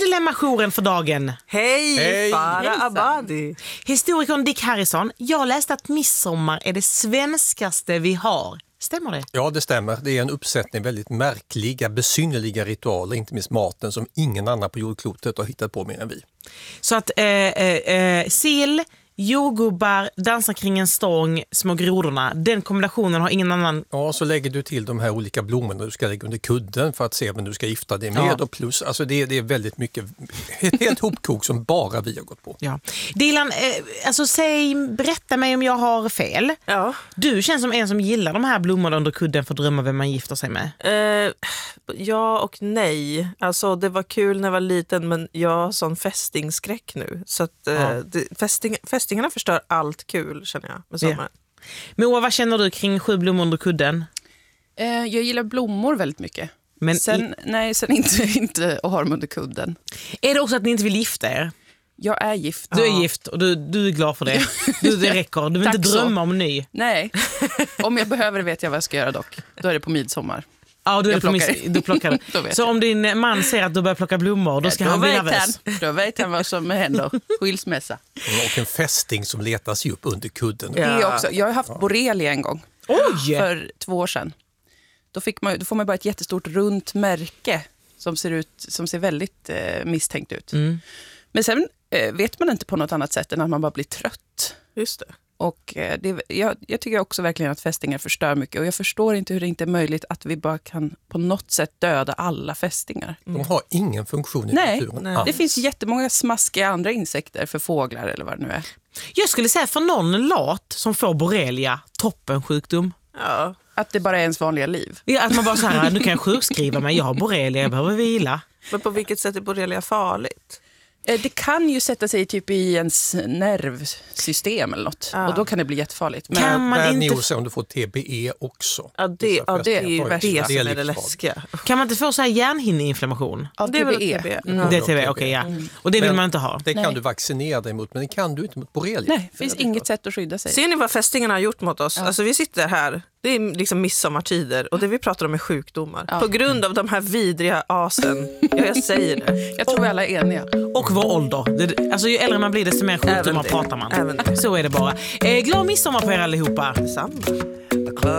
Dilemma-jouren för dagen. Hej, Farah Abadi. Historikern Dick Harrison, jag läste att midsommar är det svenskaste vi har. Stämmer det? Ja, det stämmer. Det är en uppsättning väldigt märkliga, besynnerliga ritualer, inte minst maten, som ingen annan på jordklotet har hittat på mer än vi. Så att sill, jordgubbar, dansar kring en stång, små grodorna, den kombinationen har ingen annan. Ja, så lägger du till de här olika blommorna du ska lägga under kudden för att se vem du ska gifta dig med. Ja. Och plus, alltså det är väldigt mycket, ett helt hopkok som bara vi har gått på. Ja. Dilan, alltså berätta mig om jag har fel. Ja. Du känns som en som gillar de här blommorna under kudden för att drömma vem man gifter sig med. Ja och nej. Alltså det var kul när jag var liten, men jag har sån fästingskräck nu. Så att fästingarna förstör allt kul, känner jag, med sommaren. Ja. Moa, vad känner du kring 7 blommor under kudden? Jag gillar blommor väldigt mycket. Men sen inte att ha dem under kudden. Är det också att ni inte vill gifta er? Jag är gift. Du är gift och du är glad för det. Det räcker. Du vill inte drömma om ny. Nej. Om jag behöver det vet jag vad jag ska göra dock. Då är det på midsommar. Ja, du plockar. Så om din man ser att du börjar plocka blommor, då ska han bli nervös. Då vet han vad som händer. Skilsmässa. Och en fästing som letas upp under kudden. Ja. Det är också, jag har haft borrelia en gång. Oj! För 2 år sedan. Då får man bara ett jättestort runt märke som ser väldigt misstänkt ut. Mm. Men sen vet man inte på något annat sätt än att man bara blir trött. Just det. Och jag tycker också verkligen att fästingar förstör mycket. Och jag förstår inte hur det inte är möjligt att vi bara kan på något sätt döda alla fästingar. De har ingen funktion i naturen. Nej, det finns jättemånga smaskiga andra insekter för fåglar eller vad det nu är. Jag skulle säga för någon lat som får borrelia, toppensjukdom. Ja. Att det bara är ens vanliga liv. Ja, att man bara så här, nu kan jag sjukskriva mig, jag har borrelia, jag behöver vila. Men på vilket sätt är borrelia farligt? Det kan ju sätta sig typ i ens nervsystem eller något. Och då kan det bli jättefarligt. Men kan man inte om du får TBE också. Ja, det är ju värsta som är det läskiga. Kan man inte få så här hjärnhinneinflammation? av Det är väl TBE. TBE. Det är TBE, okej, ja. Och det vill man inte ha. Det kan du vaccinera dig mot, men det kan du inte mot borrelia. Nej, det finns inget sätt att skydda sig. Ser ni vad fästingarna har gjort mot oss? Alltså vi sitter här, det är liksom midsommartider och det vi pratar om är sjukdomar. På grund av de här vidriga asen. Jag säger det. Jag tror vi alla är eniga. Och vår ålder. Alltså ju äldre man blir desto mer sjukdomar pratar man. Så är det bara. Glad midsommar på er allihopa. Samma.